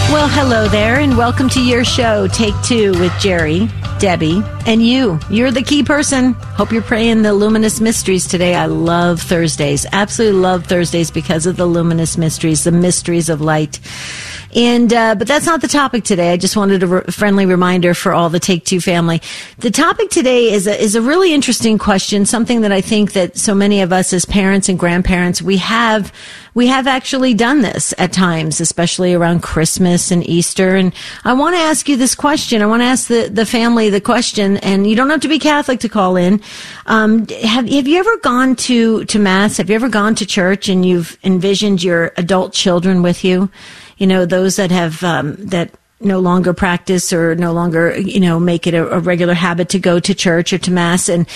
Well, hello there, and welcome to your show, Take Two, with Jerry, Debbie, and you. You're the key person. Hope you're praying the luminous mysteries today. I love Thursdays. Absolutely love Thursdays because of the luminous mysteries, the mysteries of light. And but that's not the topic today. I just wanted a friendly reminder for all the Take Two family. The topic today is a really interesting question, something that I think that so many of us as parents and grandparents, we have actually done this at times, especially around Christmas and Easter. And I want to ask you this question. I want to ask the family the question, and you don't have to be Catholic to call in. Have you ever gone to Mass? Have you ever gone to church and you've envisioned your adult children with you? You know, those that have, that no longer practice or no longer, make it a regular habit to go to church or to Mass. And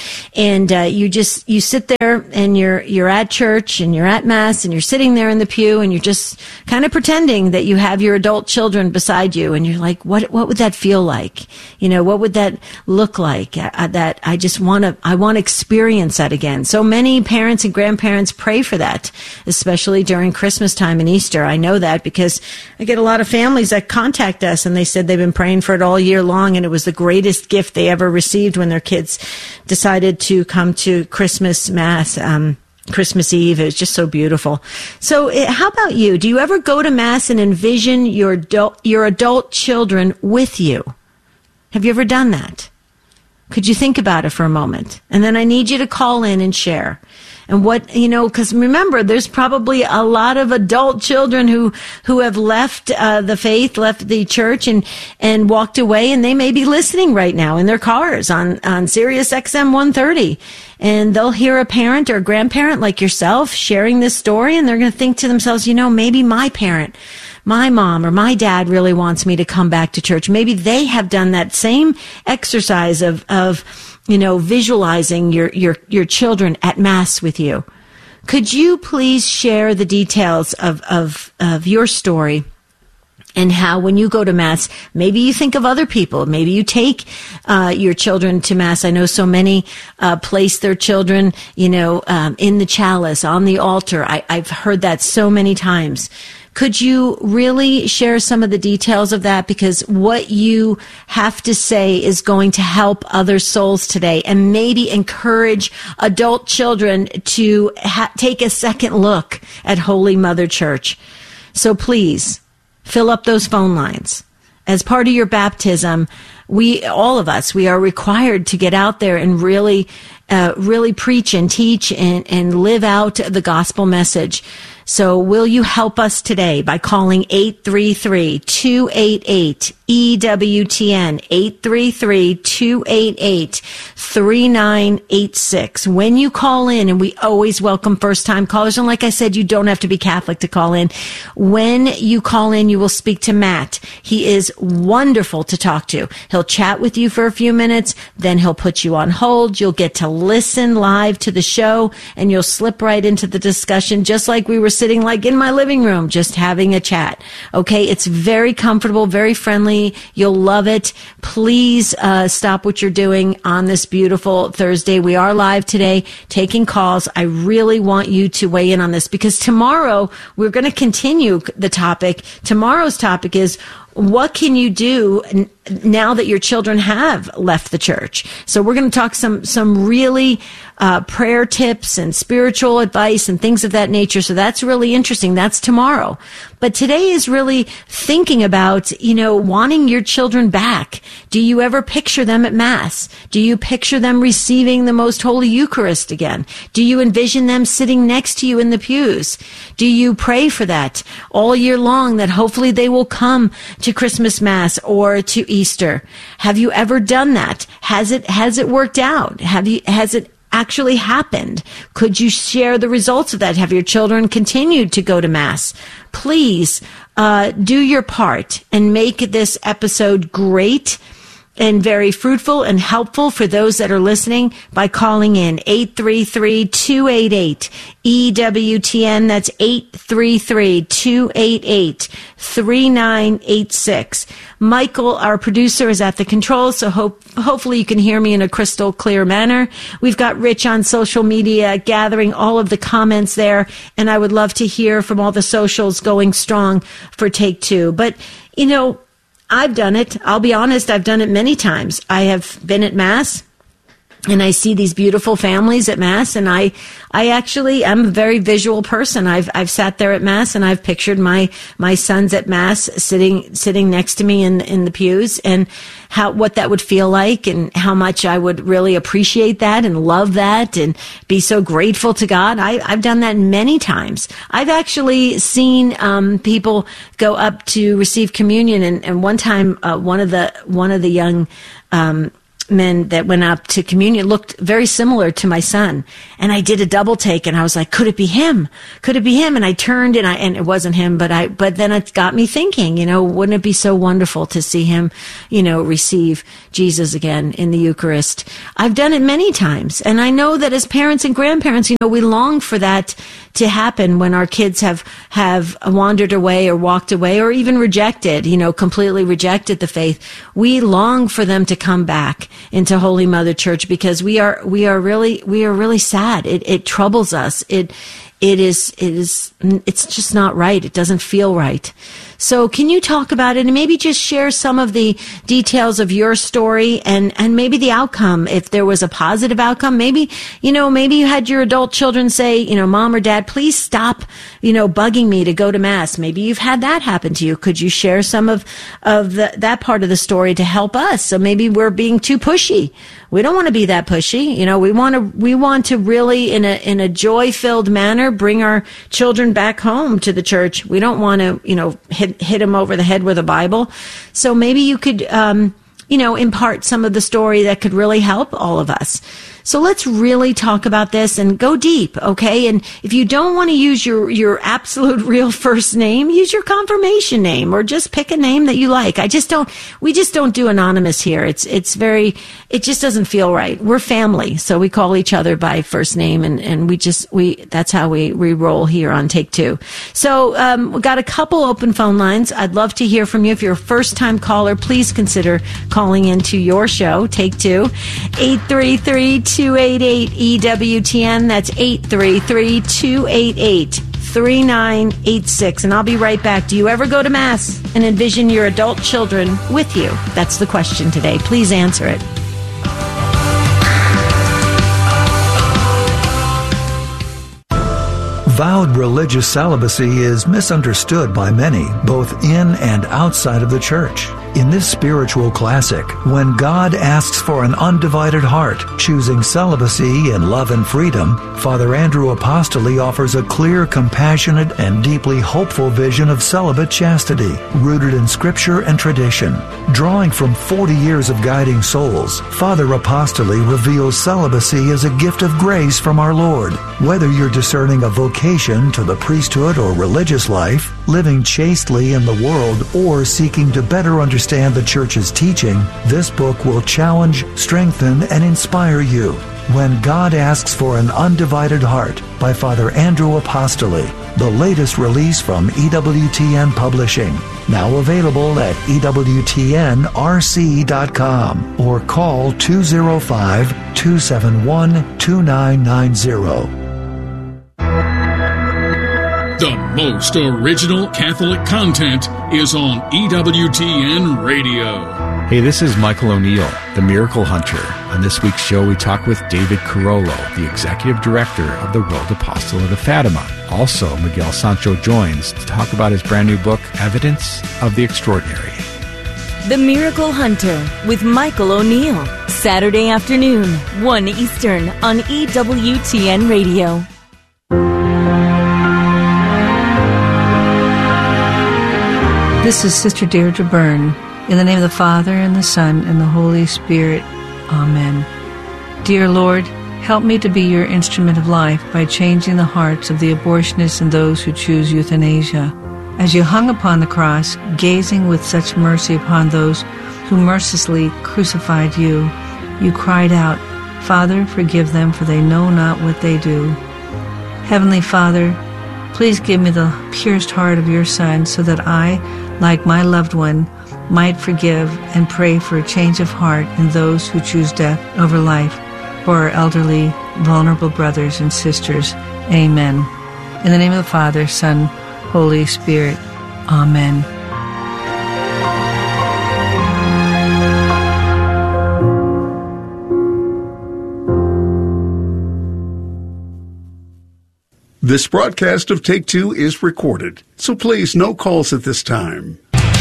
you sit there and you're at church and you're at Mass and you're sitting there in the pew and you're just kind of pretending that you have your adult children beside you. And you're like, what would that feel like? What would that look like? That I want to experience that again. So many parents and grandparents pray for that, especially during Christmas time and Easter. I know that because I get a lot of families that contact us and they said they've been praying for it all year long, and it was the greatest gift they ever received when their kids decided to come to Christmas Mass, Christmas Eve. It was just so beautiful. So how about you? Do you ever go to Mass and envision your adult children with you? Have you ever done that? Could you think about it for a moment? And then I need you to call in and share. And because remember, there's probably a lot of adult children who have left the faith, left the church and walked away, and they may be listening right now in their cars on Sirius XM 130. And they'll hear a parent or a grandparent like yourself sharing this story, and they're going to think to themselves, maybe my parent, my mom or my dad really wants me to come back to church. Maybe they have done that same exercise of visualizing your children at Mass with you. Could you please share the details of your story and how when you go to Mass, maybe you think of other people. Maybe you take your children to Mass. I know so many place their children, in the chalice, on the altar. I've heard that so many times. Could you really share some of the details of that? Because what you have to say is going to help other souls today and maybe encourage adult children to take a second look at Holy Mother Church. So please fill up those phone lines. As part of your baptism, all of us are required to get out there and really preach and teach and live out the gospel message. So will you help us today by calling 833-288-EWTN, 833-288-3986. When you call in, and we always welcome first-time callers, and like I said, you don't have to be Catholic to call in. When you call in, you will speak to Matt. He is wonderful to talk to. He'll chat with you for a few minutes, then he'll put you on hold. You'll get to listen live to the show, and you'll slip right into the discussion, just like we were sitting like in my living room, just having a chat. Okay. It's very comfortable, very friendly. You'll love it. Please, stop what you're doing on this beautiful Thursday. We are live today taking calls. I really want you to weigh in on this because tomorrow we're going to continue the topic. Tomorrow's topic is, what can you do now that your children have left the church? So we're going to talk some really prayer tips and spiritual advice and things of that nature. So that's really interesting. That's tomorrow. But today is really thinking about, wanting your children back. Do you ever picture them at Mass? Do you picture them receiving the Most Holy Eucharist again? Do you envision them sitting next to you in the pews? Do you pray for that all year long, that hopefully they will come to Christmas Mass or to Easter? Have you ever done that? Has it worked out? Has it actually happened? Could you share the results of that? Have your children continued to go to Mass? Please do your part and make this episode great and very fruitful and helpful for those that are listening by calling in 833-288-EWTN. That's 833-288-3986. Michael, our producer, is at the controls, so hopefully you can hear me in a crystal clear manner. We've got Rich on social media gathering all of the comments there, and I would love to hear from all the socials going strong for Take Two. But, you know, I've done it. I'll be honest, I've done it many times. I have been at Mass, and I see these beautiful families at Mass, and I actually am a very visual person. I've sat there at Mass, and I've pictured my sons at Mass sitting next to me in the pews, and what that would feel like, and how much I would really appreciate that and love that and be so grateful to God. I've done that many times. I've actually seen people go up to receive communion, and one time one of the young men that went up to communion looked very similar to my son, and I did a double take, and I was like, could it be him? Could it be him? And I turned, and it wasn't him, but then it got me thinking, you know, wouldn't it be so wonderful to see him, you know, receive Jesus again in the Eucharist? I've done it many times, and I know that as parents and grandparents, you know, we long for that to happen when our kids have wandered away or walked away or even rejected, you know, completely rejected the faith. We long for them to come back into Holy Mother Church, because we are really sad. It troubles us. It's just not right. It doesn't feel right. So can you talk about it and maybe just share some of the details of your story and maybe the outcome, if there was a positive outcome? Maybe you had your adult children say, you know, Mom or Dad, please stop, you know, bugging me to go to Mass. Maybe you've had that happen to you. Could you share some of that part of the story to help us? So maybe we're being too pushy. We don't want to be that pushy. You know, we want to really, in a joy-filled manner, bring our children back home to the church. We don't want to, you know, hit them over the head with a Bible. So maybe you could, impart some of the story that could really help all of us. So let's really talk about this and go deep, okay? And if you don't want to use your absolute real first name, use your confirmation name, or just pick a name that you like. We just don't do anonymous here. It just doesn't feel right. We're family, so we call each other by first name, and that's how we roll here on Take Two. So, we've got a couple open phone lines. I'd love to hear from you. If you're a first-time caller, please consider calling into your show, Take Two, 833-288-EWTN. That's 833-288-3986. And I'll be right back. Do you ever go to Mass and envision your adult children with you? That's the question today. Please answer it. Vowed religious celibacy is misunderstood by many, both in and outside of the church. In this spiritual classic, When God Asks for an Undivided Heart, Choosing Celibacy in Love and Freedom, Father Andrew Apostoli offers a clear, compassionate, and deeply hopeful vision of celibate chastity, rooted in Scripture and tradition. Drawing from 40 years of guiding souls, Father Apostoli reveals celibacy as a gift of grace from our Lord. Whether you're discerning a vocation to the priesthood or religious life, living chastely in the world, or seeking to better understand the Church's teaching, this book will challenge, strengthen, and inspire you. When God Asks for an Undivided Heart by Father Andrew Apostoli, the latest release from EWTN Publishing. Now available at EWTNRC.com or call 205-271-2990. The most original Catholic content is on EWTN Radio. Hey, this is Michael O'Neill, the Miracle Hunter. On this week's show, we talk with David Carollo, the Executive Director of the World Apostolate of Fatima. Also, Miguel Sancho joins to talk about his brand new book, Evidence of the Extraordinary. The Miracle Hunter with Michael O'Neill. Saturday afternoon, 1 Eastern on EWTN Radio. This is Sister Deirdre Byrne. In the name of the Father, and the Son, and the Holy Spirit. Amen. Dear Lord, help me to be your instrument of life by changing the hearts of the abortionists and those who choose euthanasia. As you hung upon the cross, gazing with such mercy upon those who mercilessly crucified you, you cried out, Father, forgive them, for they know not what they do. Heavenly Father, please give me the pierced heart of your Son, so that I, like my loved one, might forgive and pray for a change of heart in those who choose death over life, for our elderly, vulnerable brothers and sisters. Amen. In the name of the Father, Son, Holy Spirit. Amen. This broadcast of Take Two is recorded, so please no calls at this time.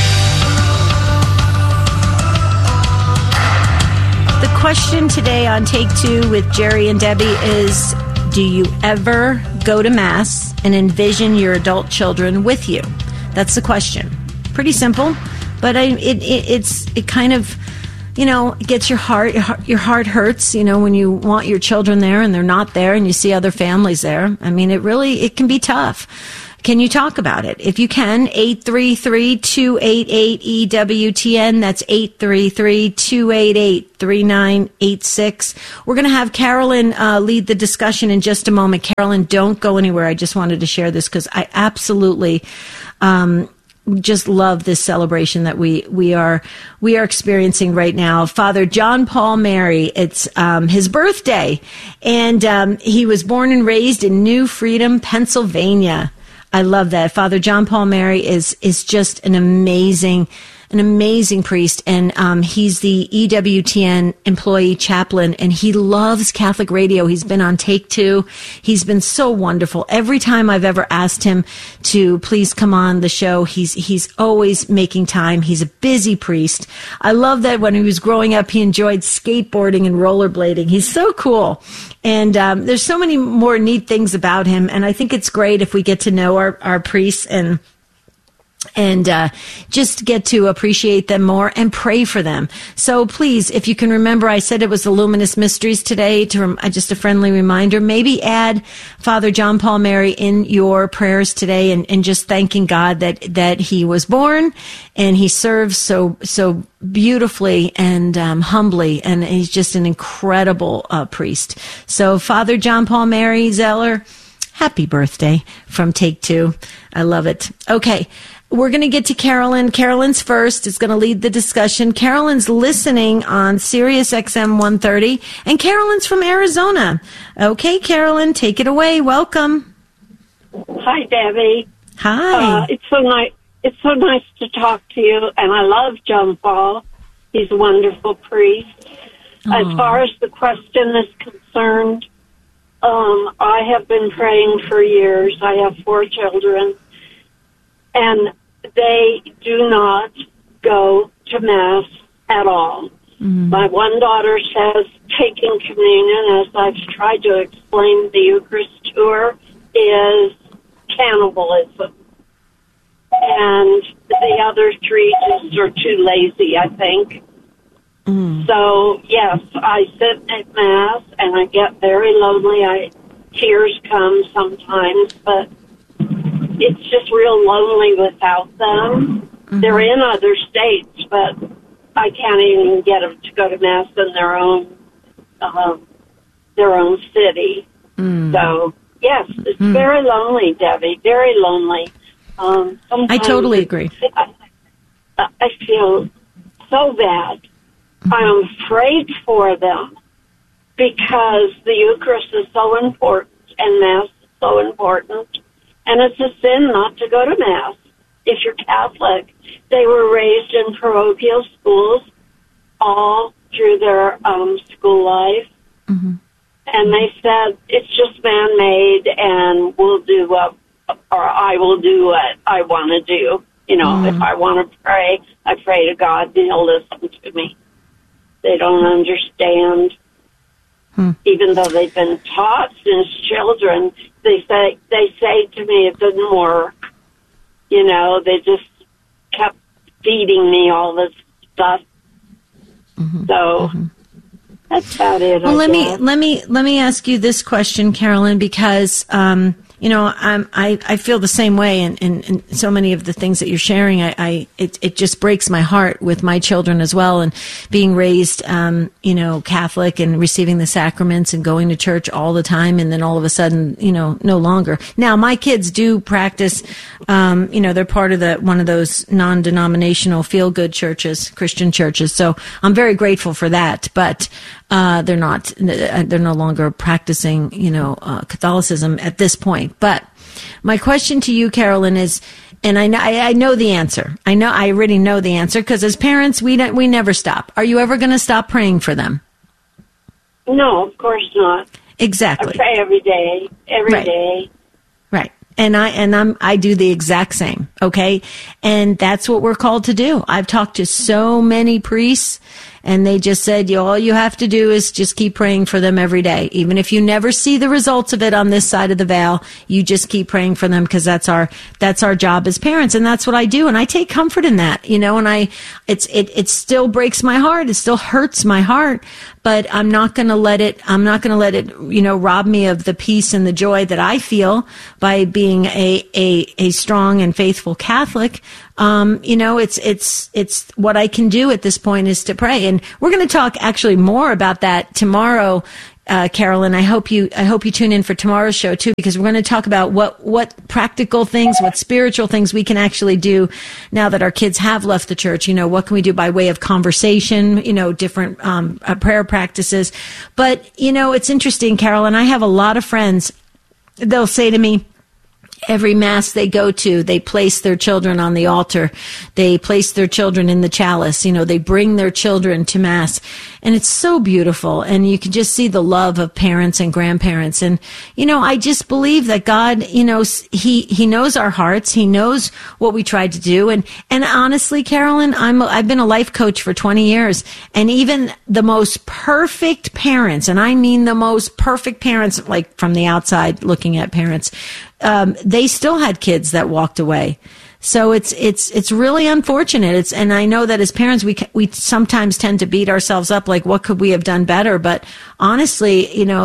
The question today on Take Two with Jerry and Debbie is, do you ever go to Mass and envision your adult children with you? That's the question. Pretty simple, but it kind of, gets your heart hurts, when you want your children there and they're not there and you see other families there. I mean, it can be tough. Can you talk about it? If you can, 833-288-EWTN. That's 833-288-3986. We're going to have Carolyn lead the discussion in just a moment. Carolyn, don't go anywhere. I just wanted to share this because I absolutely just love this celebration that we are experiencing right now. Father John Paul Mary, it's his birthday, and he was born and raised in New Freedom, Pennsylvania. I love that. Father John Paul Mary is just an amazing priest, and he's the EWTN employee chaplain, and he loves Catholic radio. He's been on Take Two. He's been so wonderful. Every time I've ever asked him to please come on the show, he's always making time. He's a busy priest. I love that when he was growing up, he enjoyed skateboarding and rollerblading. He's so cool. And there's so many more neat things about him, and I think it's great if we get to know our priests and just get to appreciate them more and pray for them. So please, if you can remember, I said it was the Luminous Mysteries today, just a friendly reminder, maybe add Father John Paul Mary in your prayers today, and just thanking God that he was born and he serves so beautifully and humbly, and he's just an incredible priest. So Father John Paul Mary Zeller, happy birthday from Take Two. I love it. Okay. We're going to get to Carolyn. Carolyn's first is going to lead the discussion. Carolyn's listening on Sirius XM 130, and Carolyn's from Arizona. Okay, Carolyn, take it away. Welcome. Hi, Debbie. Hi. It's so nice. It's so nice to talk to you, and I love John Paul. He's a wonderful priest. As far as the question is concerned, I have been praying for years. I have 4 children, and they do not go to Mass at all. Mm-hmm. My one daughter says taking communion, as I've tried to explain the Eucharist to her, is cannibalism. And the other 3 just are too lazy, I think. Mm. So, yes, I sit at Mass, and I get very lonely. Tears come sometimes, but it's just real lonely without them. Mm-hmm. They're in other states, but I can't even get them to go to Mass in their own city. Mm. So, yes, it's very lonely, Debbie, very lonely. I totally agree. I feel so bad. Mm-hmm. I'm afraid for them because the Eucharist is so important and Mass is so important. And it's a sin not to go to Mass if you're Catholic. They were raised in parochial schools all through their school life. Mm-hmm. And they said, it's just man-made, and I will do what I want to do. If I want to pray, I pray to God, and He'll listen to me. They don't understand. Even though they've been taught since children, they say to me it didn't work. They just kept feeding me all this stuff. Mm-hmm. So that's about it. Well, let me ask you this question, Carolyn, because I feel the same way, and so many of the things that you're sharing, it just breaks my heart with my children as well, and being raised, Catholic and receiving the sacraments and going to church all the time, and then all of a sudden, no longer. Now, my kids do practice, they're part of one of those non-denominational feel-good churches, Christian churches, so I'm very grateful for that, but they're no longer practicing, Catholicism at this point. But my question to you, Carolyn, is, and I know the answer. I already know the answer, because as parents, we never stop. Are you ever going to stop praying for them? No, of course not. Exactly. I pray every day, every day. Right. And I do the exact same. Okay. And that's what we're called to do. I've talked to so many priests, and they just said, all you have to do is just keep praying for them every day. Even if you never see the results of it on this side of the veil, you just keep praying for them, because that's our job as parents. And that's what I do. And I take comfort in that, and it still breaks my heart. It still hurts my heart, but I'm not going to let it, rob me of the peace and the joy that I feel by being a strong and faithful Catholic. It's what I can do at this point is to pray. And we're going to talk actually more about that tomorrow, Carolyn. I hope you tune in for tomorrow's show too, because we're going to talk about what practical things, what spiritual things we can actually do now that our kids have left the church. What can we do by way of conversation, different, prayer practices. But, it's interesting, Carolyn, I have a lot of friends. They'll say to me, every mass they go to, they place their children on the altar. They place their children in the chalice. They bring their children to mass. And it's so beautiful. And you can just see the love of parents and grandparents. And, I just believe that God, He knows our hearts. He knows what we tried to do. And honestly, Carolyn, I've been a life coach for 20 years. And even the most perfect parents, and I mean the most perfect parents, like from the outside looking at parents, they still had kids that walked away. So it's really unfortunate. And I know that as parents, we sometimes tend to beat ourselves up, like what could we have done better? But honestly,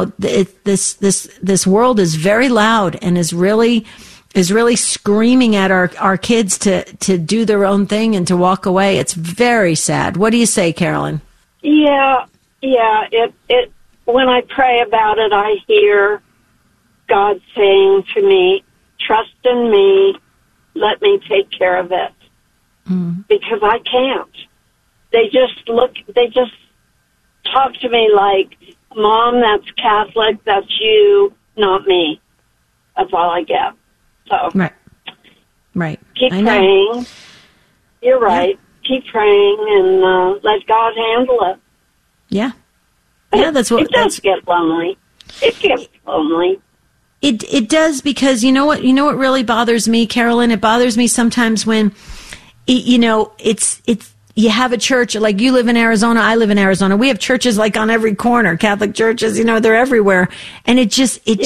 this world is very loud and is really screaming at our kids to do their own thing and to walk away. It's very sad. What do you say, Carolyn? Yeah. It when I pray about it, I hear God saying to me, trust in me, let me take care of it. Because I can't. They just talk to me like, Mom, that's Catholic, that's you, not me. That's all I get. So, right. Keep praying. You're right. Yeah. Keep praying and let God handle it. Yeah. Yeah, that's what... It does get lonely. It gets lonely. It does, because you know what really bothers me, Carolyn? It bothers me sometimes when, it's you have a church, like you live in Arizona, I live in Arizona. We have churches like on every corner, Catholic churches, they're everywhere. And it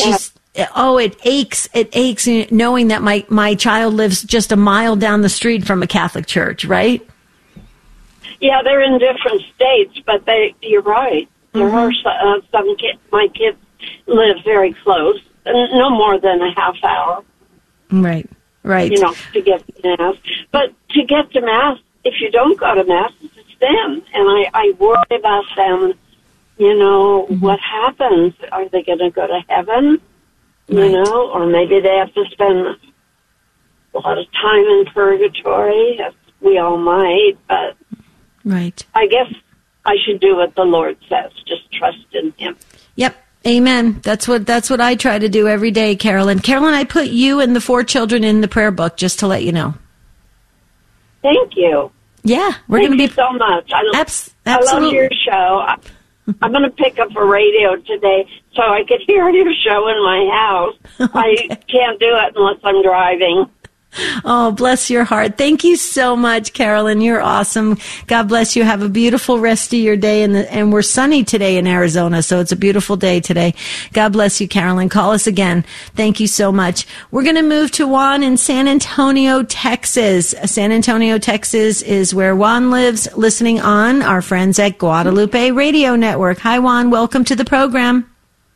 aches knowing that my child lives just a mile down the street from a Catholic church, right? Yeah, they're in different states, but you're right. There are some kids, my kids live very close. No more than a half hour. Right. To get to Mass. But to get to Mass, if you don't go to Mass, it's them. And I worry about them, what happens? Are they going to go to heaven? Right. Or maybe they have to spend a lot of time in purgatory, as we all might. But right. I guess I should do what the Lord says. Just trust in Him. Yep. Amen. That's what I try to do every day, Carolyn. Carolyn, I put you and the 4 children in the prayer book, just to let you know. Thank you. Yeah, Thank you so much. I love your show. I'm going to pick up a radio today so I could hear your show in my house. Okay. I can't do it unless I'm driving. Oh, bless your heart. Thank you so much, Carolyn. You're awesome. God bless you. Have a beautiful rest of your day. And we're sunny today in Arizona, so it's a beautiful day today. God bless you, Carolyn. Call us again. Thank you so much. We're going to move to Juan in San Antonio, Texas. San Antonio, Texas is where Juan lives, listening on our friends at Guadalupe Radio Network. Hi, Juan. Welcome to the program.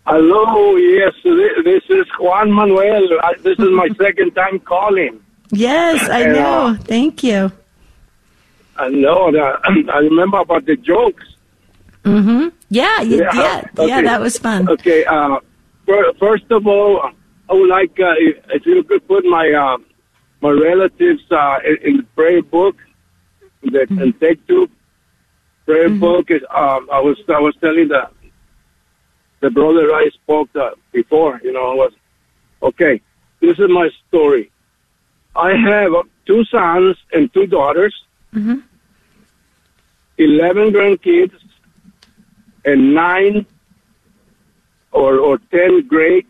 Hello, yes, this is Juan Manuel. This is my second time calling. Yes, I know. Thank you. I know. I remember about the jokes. Mm-hmm. Yeah, okay. That was fun. Okay, first of all, I would like if you could put my my relatives in the prayer book, and Take Two prayer book. Is I was telling the brother I spoke before. Was okay. This is my story. I have 2 sons and 2 daughters, 11 grandkids, and 9 or 10 great.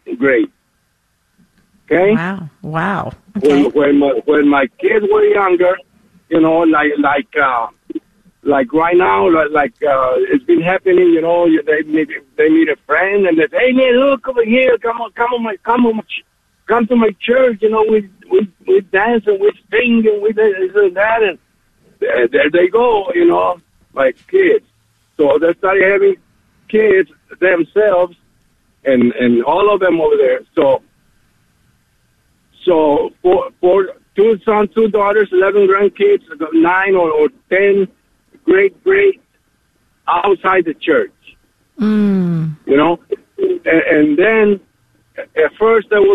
Okay. Wow. Okay. When my kids were younger, like right now, it's been happening. They meet a friend and they say, "Hey man, look over here! Come to my church. We dance and we sing and we this and that." And there they go. Like kids. So they started having kids themselves, and all of them over there. So for 2 sons, 2 daughters, 11 grandkids, 9 or 10 great outside the church. And then at first there was